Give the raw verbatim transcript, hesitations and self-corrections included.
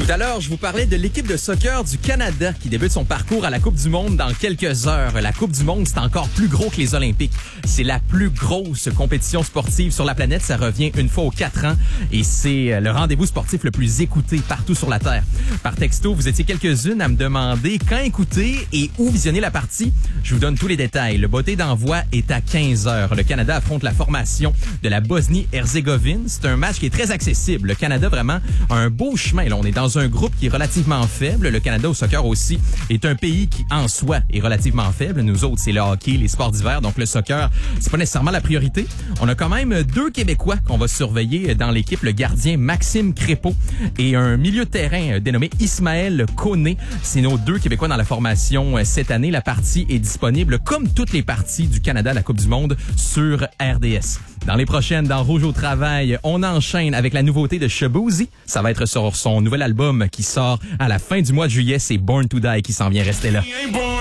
Tout à l'heure, je vous parlais de l'équipe de soccer du Canada qui débute son parcours à la Coupe du Monde dans quelques heures. La Coupe du Monde, c'est encore plus gros que les Olympiques. C'est la plus grosse compétition sportive sur la planète. Ça revient une fois aux quatre ans et c'est le rendez-vous sportif le plus écouté partout sur la Terre. Par texto, vous étiez quelques-unes à me demander quand écouter et où visionner la partie. Je vous donne tous les détails. Le botté d'envoi est à quinze heures. Le Canada affronte la formation de la Bosnie-Herzégovine. C'est un match qui est très accessible. Le Canada, vraiment, a un beau chemin. Là, on est dans un groupe qui est relativement faible. Le Canada au soccer aussi est un pays qui, en soi, est relativement faible. Nous autres, c'est le hockey, les sports d'hiver. Donc, le soccer, c'est pas nécessairement la priorité. On a quand même deux Québécois qu'on va surveiller dans l'équipe. Le gardien Maxime Crépeau et un milieu de terrain dénommé Ismaël Koné. C'est nos deux Québécois dans la formation cette année. La partie est disponible, comme toutes les parties du Canada à la Coupe du Monde, sur R D S. Dans les prochaines, dans Rouge au travail, on enchaîne avec la nouveauté de Shaboozey. Ça va être sur son nouvel album qui sort à la fin du mois de juillet. C'est Born to Die qui s'en vient rester là.